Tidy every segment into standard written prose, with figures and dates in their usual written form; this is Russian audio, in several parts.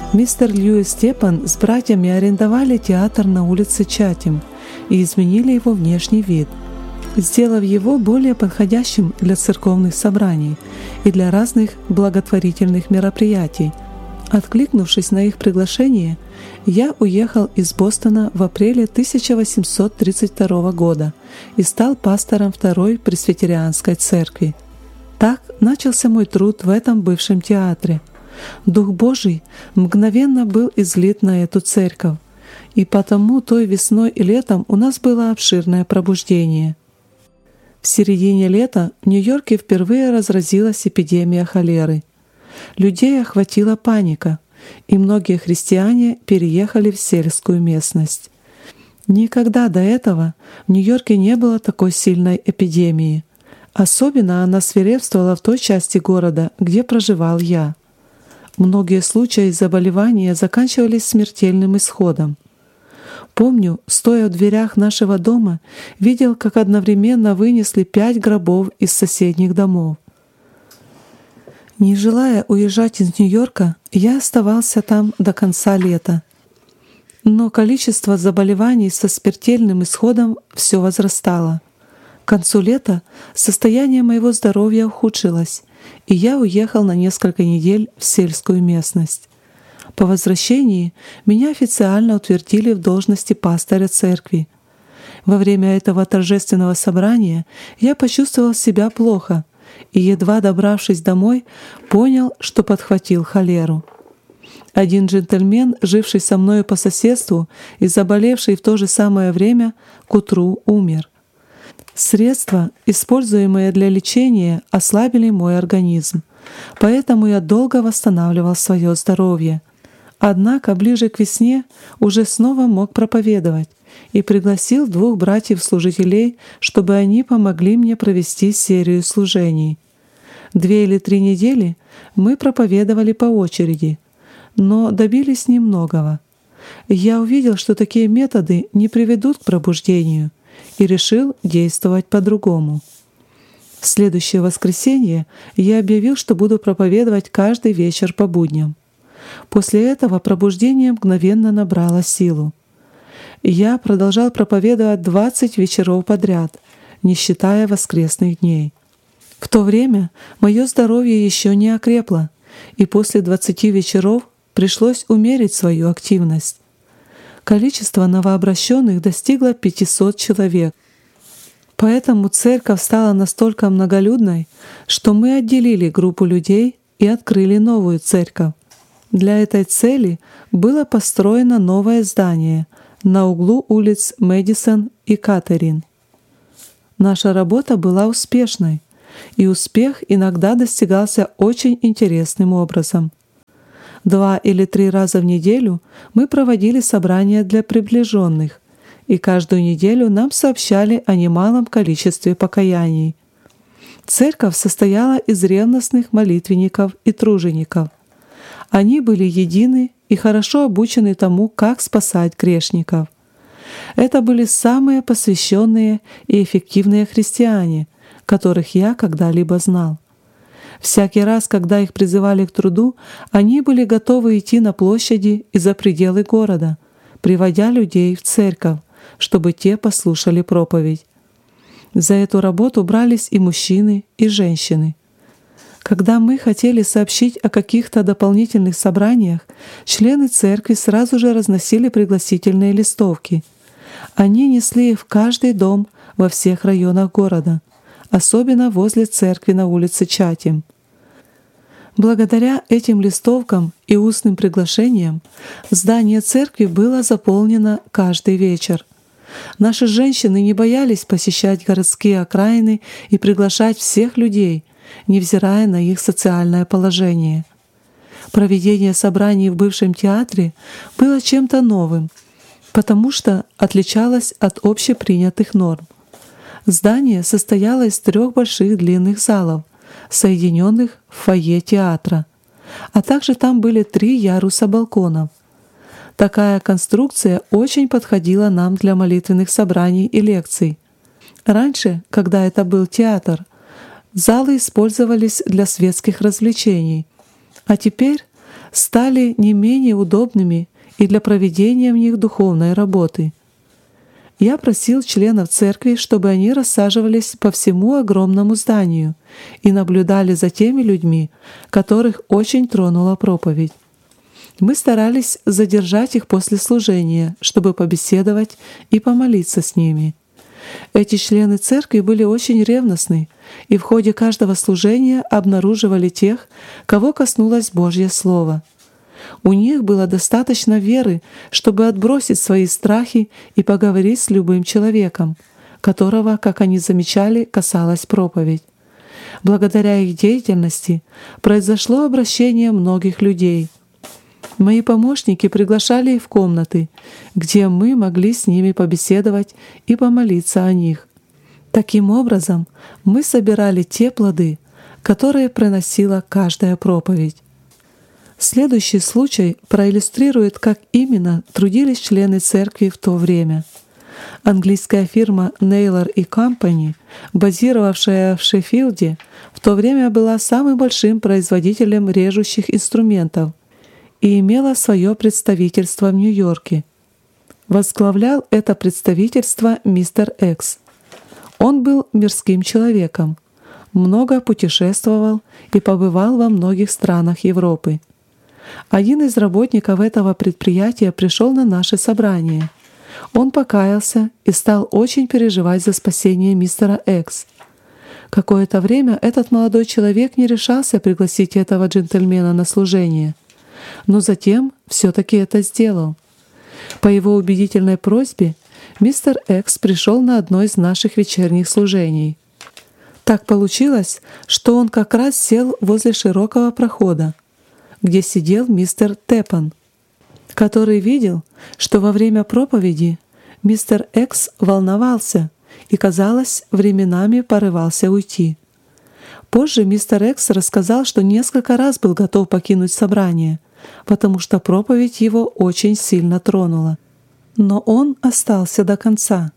Мистер Лью и Степан с братьями арендовали театр на улице Чатем и изменили его внешний вид, сделав его более подходящим для церковных собраний и для разных благотворительных мероприятий. Откликнувшись на их приглашение, я уехал из Бостона в апреле 1832 года и стал пастором Второй Пресвитерианской церкви. Так начался мой труд в этом бывшем театре. Дух Божий мгновенно был излит на эту церковь, и потому той весной и летом у нас было обширное пробуждение. В середине лета в Нью-Йорке впервые разразилась эпидемия холеры. Людей охватила паника, и многие христиане переехали в сельскую местность. Никогда до этого в Нью-Йорке не было такой сильной эпидемии. Особенно она свирепствовала в той части города, где проживал я. Многие случаи заболевания заканчивались смертельным исходом. Помню, стоя в дверях нашего дома, видел, как одновременно вынесли 5 гробов из соседних домов. Не желая уезжать из Нью-Йорка, я оставался там до конца лета. Но количество заболеваний со смертельным исходом все возрастало. К концу лета состояние моего здоровья ухудшилось, и я уехал на несколько недель в сельскую местность. По возвращении меня официально утвердили в должности пастыря церкви. Во время этого торжественного собрания я почувствовал себя плохо и, едва добравшись домой, понял, что подхватил холеру. Один джентльмен, живший со мною по соседству и заболевший в то же самое время, к утру умер. Средства, используемые для лечения, ослабили мой организм, поэтому я долго восстанавливал свое здоровье. Однако ближе к весне уже снова мог проповедовать и пригласил 2 братьев-служителей, чтобы они помогли мне провести серию служений. 2 или 3 недели мы проповедовали по очереди, но добились немногого. Я увидел, что такие методы не приведут к пробуждению, и решил действовать по-другому. В следующее воскресенье я объявил, что буду проповедовать каждый вечер по будням. После этого пробуждение мгновенно набрало силу. Я продолжал проповедовать 20 вечеров подряд, не считая воскресных дней. В то время мое здоровье еще не окрепло, и после 20 вечеров пришлось умерить свою активность. Количество новообращенных достигло 500 человек. Поэтому церковь стала настолько многолюдной, что мы отделили группу людей и открыли новую церковь. Для этой цели было построено новое здание на углу улиц Мэдисон и Катерин. Наша работа была успешной, и успех иногда достигался очень интересным образом. 2 или 3 раза в неделю мы проводили собрания для приближенных, и каждую неделю нам сообщали о немалом количестве покаяний. Церковь состояла из ревностных молитвенников и тружеников. Они были едины и хорошо обучены тому, как спасать грешников. Это были самые посвященные и эффективные христиане, которых я когда-либо знал. Всякий раз, когда их призывали к труду, они были готовы идти на площади и за пределы города, приводя людей в церковь, чтобы те послушали проповедь. За эту работу брались и мужчины, и женщины. Когда мы хотели сообщить о каких-то дополнительных собраниях, члены церкви сразу же разносили пригласительные листовки. Они несли их в каждый дом во всех районах города, особенно возле церкви на улице Чатем. Благодаря этим листовкам и устным приглашениям здание церкви было заполнено каждый вечер. Наши женщины не боялись посещать городские окраины и приглашать всех людей, невзирая на их социальное положение. Проведение собраний в бывшем театре было чем-то новым, потому что отличалось от общепринятых норм. Здание состояло из 3 больших длинных залов, соединенных в фойе театра, а также там были 3 яруса балконов. Такая конструкция очень подходила нам для молитвенных собраний и лекций. Раньше, когда это был театр, залы использовались для светских развлечений, а теперь стали не менее удобными и для проведения в них духовной работы. Я просил членов церкви, чтобы они рассаживались по всему огромному зданию и наблюдали за теми людьми, которых очень тронула проповедь. Мы старались задержать их после служения, чтобы побеседовать и помолиться с ними. Эти члены церкви были очень ревностны и в ходе каждого служения обнаруживали тех, кого коснулось Божье Слово. У них было достаточно веры, чтобы отбросить свои страхи и поговорить с любым человеком, которого, как они замечали, касалась проповедь. Благодаря их деятельности произошло обращение многих людей. Мои помощники приглашали их в комнаты, где мы могли с ними побеседовать и помолиться о них. Таким образом, мы собирали те плоды, которые приносила каждая проповедь. Следующий случай проиллюстрирует, как именно трудились члены церкви в то время. Английская фирма Naylor & Company, базировавшая в Шеффилде, в то время была самым большим производителем режущих инструментов и имела свое представительство в Нью-Йорке. Возглавлял это представительство мистер Экс. Он был мирским человеком, много путешествовал и побывал во многих странах Европы. Один из работников этого предприятия пришел на наше собрание. Он покаялся и стал очень переживать за спасение мистера Экс. Какое-то время этот молодой человек не решался пригласить этого джентльмена на служение, но затем все-таки это сделал. По его убедительной просьбе мистер Экс пришел на одно из наших вечерних служений. Так получилось, что он как раз сел возле широкого прохода, где сидел мистер Теппан, который видел, что во время проповеди мистер Экс волновался и, казалось, временами порывался уйти. Позже мистер Экс рассказал, что несколько раз был готов покинуть собрание, потому что проповедь его очень сильно тронула. Но он остался до конца.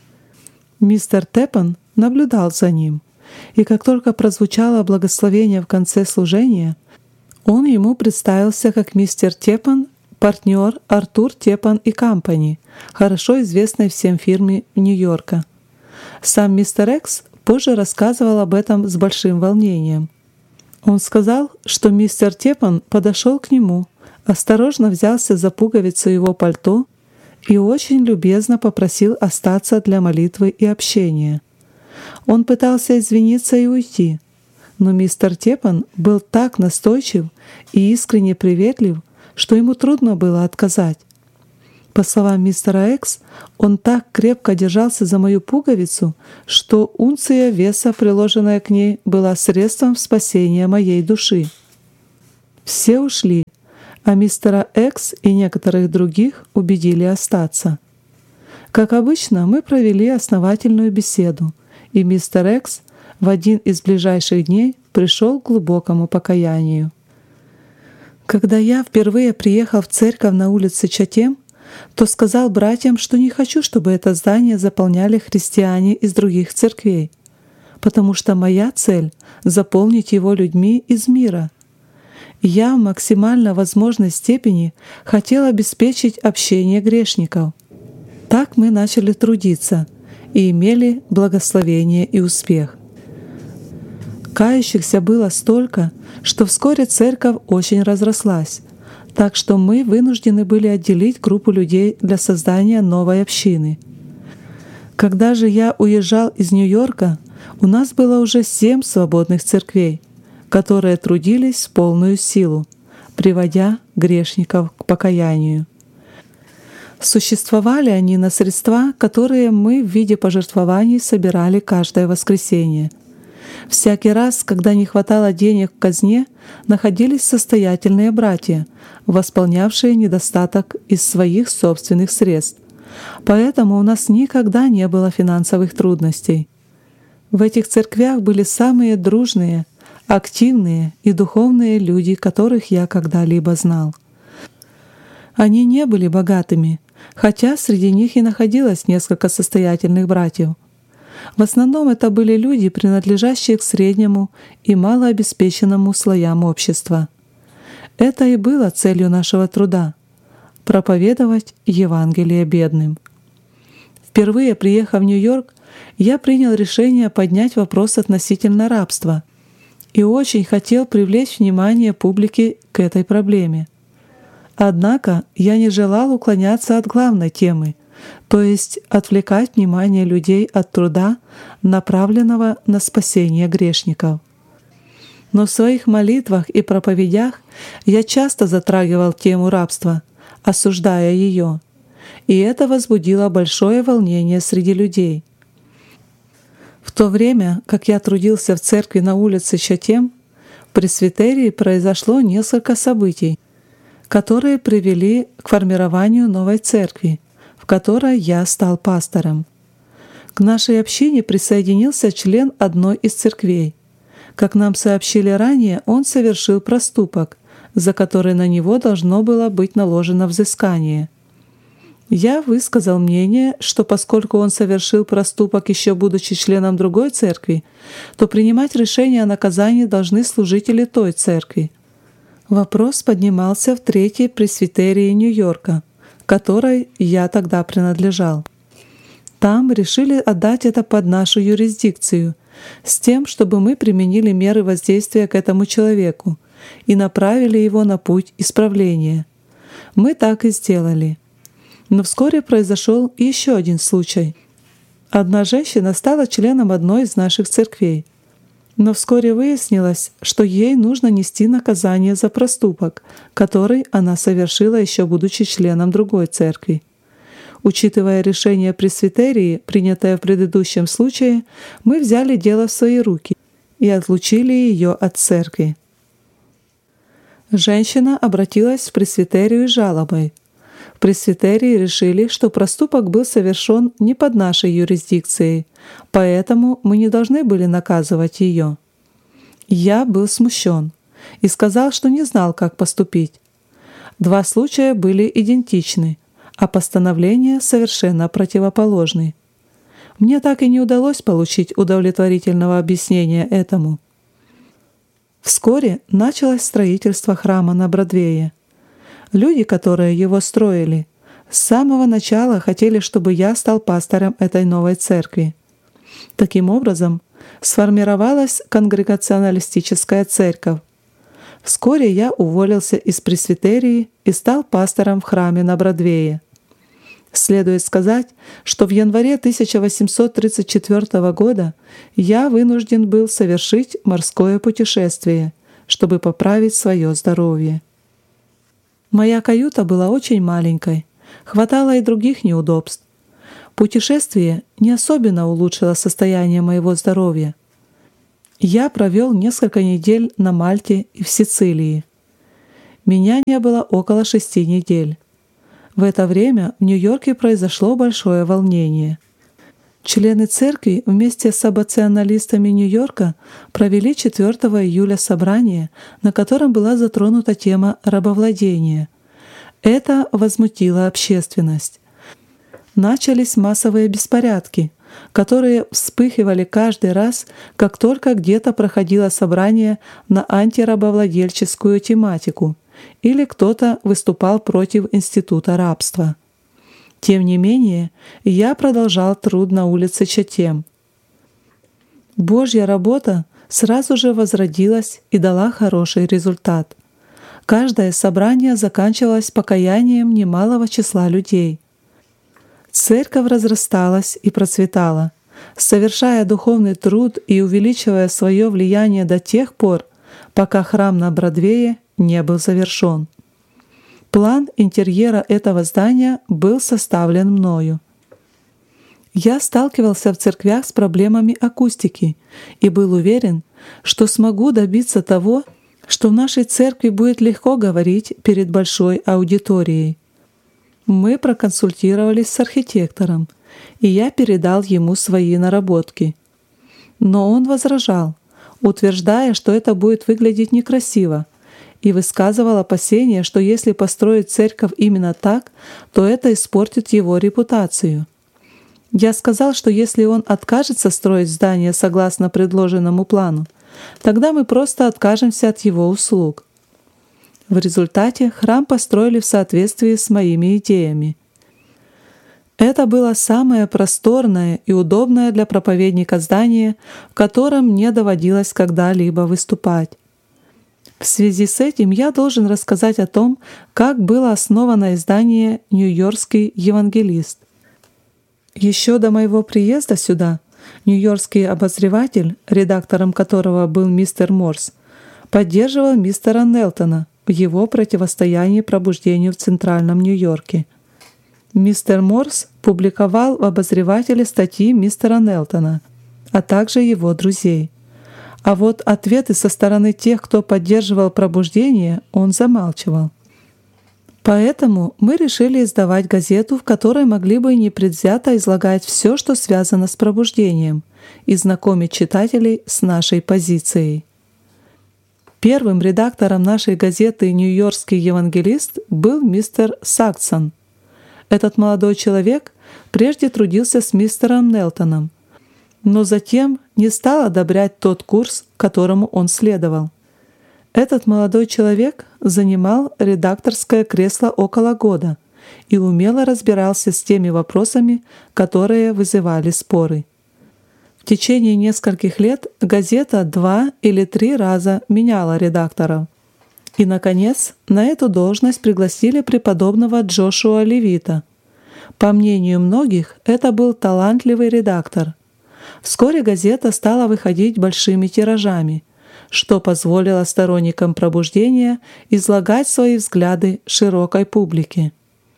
Мистер Теппан наблюдал за ним, и как только прозвучало благословение в конце служения, он ему представился как мистер Теппан, партнер Артур Теппан и Компани, хорошо известной всем фирме Нью-Йорка. Сам мистер Экс позже рассказывал об этом с большим волнением. Он сказал, что мистер Теппан подошел к нему, осторожно взялся за пуговицу его пальто и очень любезно попросил остаться для молитвы и общения. Он пытался извиниться и уйти, но мистер Теппан был так настойчив и искренне приветлив, что ему трудно было отказать. По словам мистера Экс, он так крепко держался за мою пуговицу, что унция веса, приложенная к ней, была средством спасения моей души. Все ушли, а мистера Экс и некоторых других убедили остаться. Как обычно, мы провели основательную беседу, и мистер Экс в один из ближайших дней пришел к глубокому покаянию. Когда я впервые приехал в церковь на улице Чатем, то сказал братьям, что не хочу, чтобы это здание заполняли христиане из других церквей, потому что моя цель — заполнить его людьми из мира. Я в максимально возможной степени хотел обеспечить общение грешников. Так мы начали трудиться и имели благословение и успех. Кающихся было столько, что вскоре церковь очень разрослась, так что мы вынуждены были отделить группу людей для создания новой общины. Когда же я уезжал из Нью-Йорка, у нас было уже 7 свободных церквей, которые трудились в полную силу, приводя грешников к покаянию. Существовали они на средства, которые мы в виде пожертвований собирали каждое воскресенье. Всякий раз, когда не хватало денег в казне, находились состоятельные братья, восполнявшие недостаток из своих собственных средств. Поэтому у нас никогда не было финансовых трудностей. В этих церквях были самые дружные, активные и духовные люди, которых я когда-либо знал. Они не были богатыми, хотя среди них и находилось несколько состоятельных братьев. В основном это были люди, принадлежащие к среднему и малообеспеченному слоям общества. Это и было целью нашего труда — проповедовать Евангелие бедным. Впервые приехав в Нью-Йорк, я принял решение поднять вопрос относительно рабства и очень хотел привлечь внимание публики к этой проблеме. Однако я не желал уклоняться от главной темы, то есть отвлекать внимание людей от труда, направленного на спасение грешников. Но в своих молитвах и проповедях я часто затрагивал тему рабства, осуждая ее, и это возбудило большое волнение среди людей. В то время, как я трудился в церкви на улице Чатем, в пресвитерии произошло несколько событий, которые привели к формированию новой церкви, в которой я стал пастором. К нашей общине присоединился член одной из церквей. Как нам сообщили ранее, он совершил проступок, за который на него должно было быть наложено взыскание. Я высказал мнение, что поскольку он совершил проступок еще будучи членом другой церкви, то принимать решение о наказании должны служители той церкви. Вопрос поднимался в Третьей пресвитерии Нью-Йорка, которой я тогда принадлежал. Там решили отдать это под нашу юрисдикцию, с тем, чтобы мы применили меры воздействия к этому человеку и направили его на путь исправления. Мы так и сделали. Но вскоре произошел еще один случай. Одна женщина стала членом одной из наших церквей. Но вскоре выяснилось, что ей нужно нести наказание за проступок, который она совершила еще будучи членом другой церкви. Учитывая решение пресвитерии, принятое в предыдущем случае, мы взяли дело в свои руки и отлучили ее от церкви. Женщина обратилась в пресвитерию с жалобой. В пресвитерии решили, что проступок был совершен не под нашей юрисдикцией, поэтому мы не должны были наказывать ее. Я был смущен и сказал, что не знал, как поступить. Два случая были идентичны, а постановления совершенно противоположны. Мне так и не удалось получить удовлетворительного объяснения этому. Вскоре началось строительство храма на Бродвее. Люди, которые его строили, с самого начала хотели, чтобы я стал пастором этой новой церкви. Таким образом, сформировалась конгрегационалистическая церковь. Вскоре я уволился из пресвитерии и стал пастором в храме на Бродвее. Следует сказать, что в январе 1834 года я вынужден был совершить морское путешествие, чтобы поправить свое здоровье. Моя каюта была очень маленькой, хватало и других неудобств. Путешествие не особенно улучшило состояние моего здоровья. Я провел несколько недель на Мальте и в Сицилии. Меня не было около 6 недель. В это время в Нью-Йорке произошло большое волнение. Члены церкви вместе с аббационалистами Нью-Йорка провели 4 июля собрание, на котором была затронута тема рабовладения. Это возмутило общественность. Начались массовые беспорядки, которые вспыхивали каждый раз, как только где-то проходило собрание на антирабовладельческую тематику или кто-то выступал против института рабства. Тем не менее, я продолжал труд на улице Чатем. Божья работа сразу же возродилась и дала хороший результат. Каждое собрание заканчивалось покаянием немалого числа людей. Церковь разрасталась и процветала, совершая духовный труд и увеличивая свое влияние до тех пор, пока храм на Бродвее не был завершен. План интерьера этого здания был составлен мною. Я сталкивался в церквях с проблемами акустики и был уверен, что смогу добиться того, что в нашей церкви будет легко говорить перед большой аудиторией. Мы проконсультировались с архитектором, и я передал ему свои наработки. Но он возражал, утверждая, что это будет выглядеть некрасиво, и высказывал опасение, что если построить церковь именно так, то это испортит его репутацию. Я сказал, что если он откажется строить здание согласно предложенному плану, тогда мы просто откажемся от его услуг. В результате храм построили в соответствии с моими идеями. Это было самое просторное и удобное для проповедника здание, в котором мне доводилось когда-либо выступать. В связи с этим я должен рассказать о том, как было основано издание «Нью-Йоркский евангелист». Еще до моего приезда сюда нью-йоркский обозреватель, редактором которого был мистер Морс, поддерживал мистера Нелтона в его противостоянии пробуждению в Центральном Нью-Йорке. Мистер Морс публиковал в обозревателе статьи мистера Нелтона, а также его друзей. А вот ответы со стороны тех, кто поддерживал пробуждение, он замалчивал. Поэтому мы решили издавать газету, в которой могли бы непредвзято излагать все, что связано с пробуждением, и знакомить читателей с нашей позицией. Первым редактором нашей газеты «Нью-Йоркский евангелист» был мистер Саксон. Этот молодой человек прежде трудился с мистером Нелтоном, но затем не стал одобрять тот курс, которому он следовал. Этот молодой человек занимал редакторское кресло около года и умело разбирался с теми вопросами, которые вызывали споры. В течение нескольких лет газета 2 или 3 раза меняла редакторов. И, наконец, на эту должность пригласили преподобного Джошуа Левита. По мнению многих, это был талантливый редактор. Вскоре газета стала выходить большими тиражами, что позволило сторонникам пробуждения излагать свои взгляды широкой публике.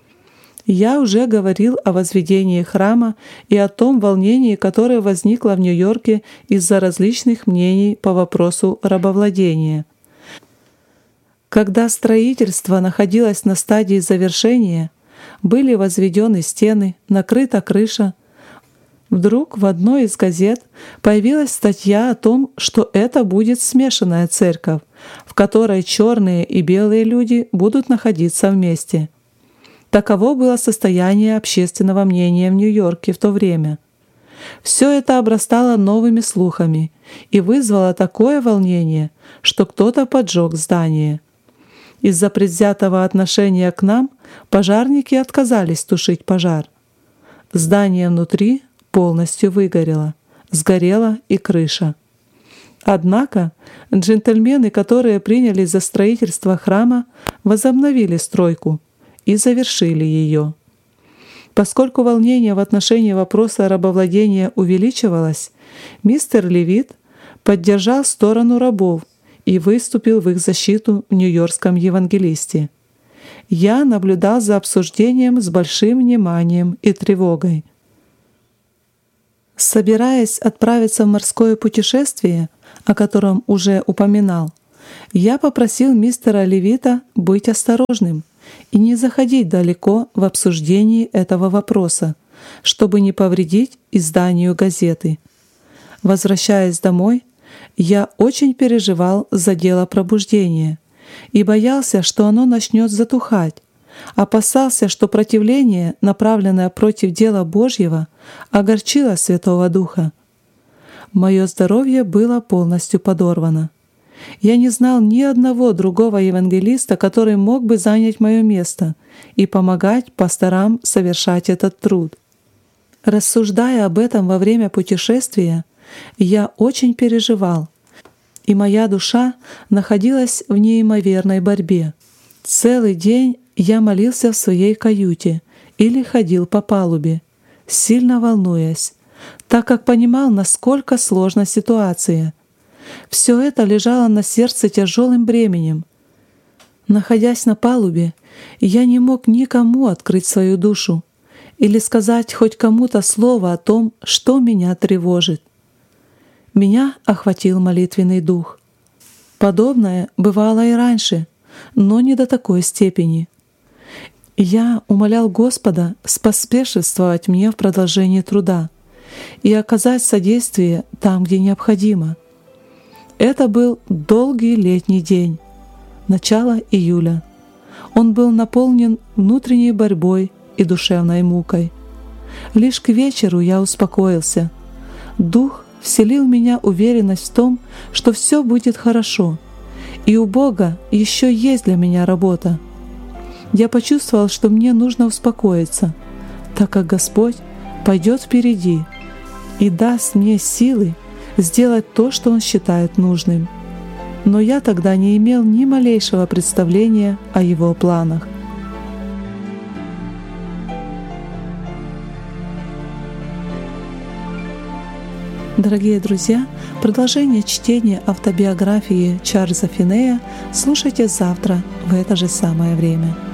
Я уже говорил о возведении храма и о том волнении, которое возникло в Нью-Йорке из-за различных мнений по вопросу рабовладения. Когда строительство находилось на стадии завершения, были возведены стены, накрыта крыша, вдруг в одной из газет появилась статья о том, что это будет смешанная церковь, в которой черные и белые люди будут находиться вместе. Таково было состояние общественного мнения в Нью-Йорке в то время. Все это обрастало новыми слухами и вызвало такое волнение, что кто-то поджег здание. Из-за предвзятого отношения к нам пожарники отказались тушить пожар. Здание внутри полностью выгорело, сгорела и крыша. Однако джентльмены, которые принялись за строительство храма, возобновили стройку и завершили ее. Поскольку волнение в отношении вопроса рабовладения увеличивалось, мистер Левит поддержал сторону рабов и выступил в их защиту в Нью-Йоркском евангелисте. Я наблюдал за обсуждением с большим вниманием и тревогой. Собираясь отправиться в морское путешествие, о котором уже упоминал, я попросил мистера Левита быть осторожным и не заходить далеко в обсуждении этого вопроса, чтобы не повредить изданию газеты. Возвращаясь домой, я очень переживал за дело пробуждения и боялся, что оно начнет затухать, опасался, что противление, направленное против дела Божьего, огорчило Святого Духа. Мое здоровье было полностью подорвано. Я не знал ни одного другого евангелиста, который мог бы занять мое место и помогать пасторам совершать этот труд. Рассуждая об этом во время путешествия, я очень переживал, и моя душа находилась в неимоверной борьбе. Целый день я молился в своей каюте или ходил по палубе, сильно волнуясь, так как понимал, насколько сложна ситуация. Все это лежало на сердце тяжелым бременем. Находясь на палубе, я не мог никому открыть свою душу или сказать хоть кому-то слово о том, что меня тревожит. Меня охватил молитвенный дух. Подобное бывало и раньше, но не до такой степени. Я умолял Господа споспешествовать мне в продолжении труда и оказать содействие там, где необходимо. Это был долгий летний день, начало июля. Он был наполнен внутренней борьбой и душевной мукой. Лишь к вечеру я успокоился. Дух вселил в меня уверенность в том, что все будет хорошо, И у Бога еще есть для меня работа. Я почувствовал, что мне нужно успокоиться, так как Господь пойдет впереди и даст мне силы сделать то, что Он считает нужным. Но я тогда не имел ни малейшего представления о Его планах. Дорогие друзья, продолжение чтения автобиографии Чарльза Финея слушайте завтра в это же самое время.